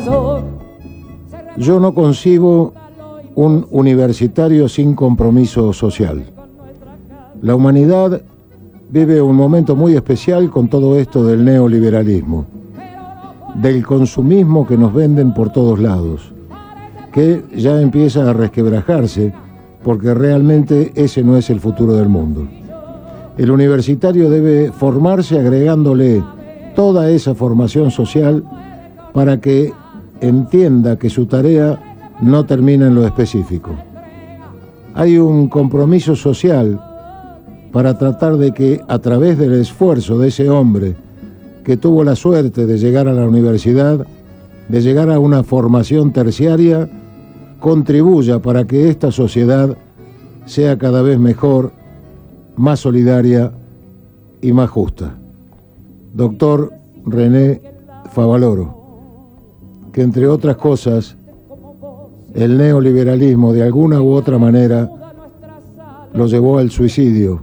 Yo no concibo un universitario sin compromiso social. La humanidad vive un momento muy especial con todo esto del neoliberalismo, del consumismo que nos venden por todos lados, que ya empieza a resquebrajarse porque realmente ese no es el futuro del mundo. El universitario debe formarse agregándole toda esa formación social para que entienda que su tarea no termina en lo específico. Hay un compromiso social para tratar de que a través del esfuerzo de ese hombre que tuvo la suerte de llegar a la universidad, de llegar a una formación terciaria, contribuya para que esta sociedad sea cada vez mejor, más solidaria y más justa. Doctor René Favaloro, que entre otras cosas, el neoliberalismo de alguna u otra manera lo llevó al suicidio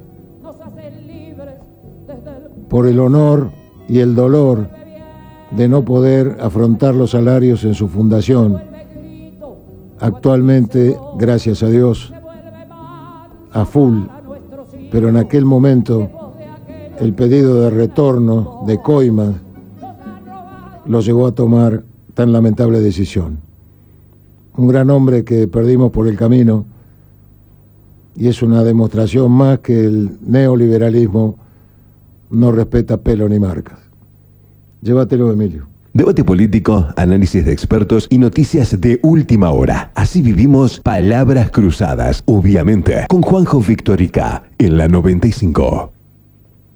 por el honor y el dolor de no poder afrontar los salarios en su fundación. Actualmente, gracias a Dios, a full, pero en aquel momento el pedido de retorno de coimas lo llevó a tomar tan lamentable decisión. Un gran hombre que perdimos por el camino, y es una demostración más que el neoliberalismo no respeta pelo ni marcas. Llévatelo, Emilio. Debate político, análisis de expertos y noticias de última hora. Así vivimos Palabras Cruzadas, obviamente, con Juanjo Victorica en la 95.